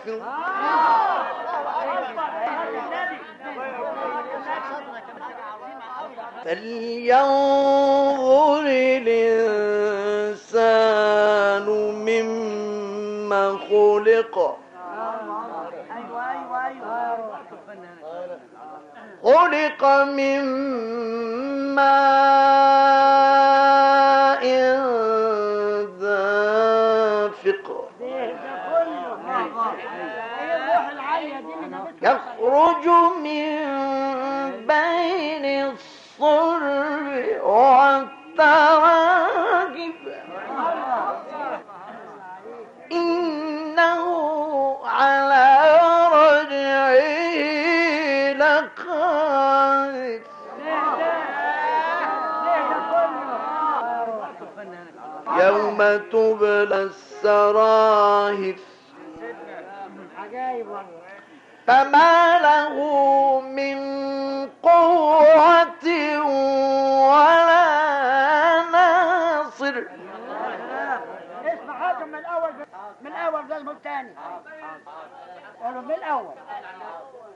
حافظ. فلينظر الإنسان مما خلق. خلق من ماء دافق يخرج من بين الصلب والتراجب إنه على رجعه لقادر يوم تبلى السرائر فما له من قوة ولا ناصر. اسمع هاتهم من الأول زي الثاني. من الأول